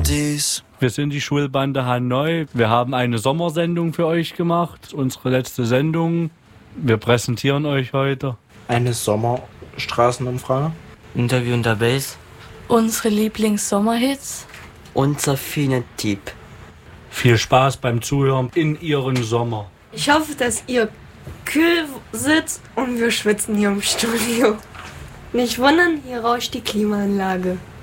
Partys. Wir sind die Schulbande Hanoi. Wir haben eine Sommersendung für euch gemacht. Unsere letzte Sendung. Wir präsentieren euch heute eine Sommerstraßenumfrage. Interview in der Base. Unsere Lieblings-Sommerhits. Unser Phänotyp. Viel Spaß beim Zuhören in Ihren Sommer. Ich hoffe, dass ihr kühl sitzt und wir schwitzen hier im Studio. Nicht wundern, hier rauscht die Klimaanlage.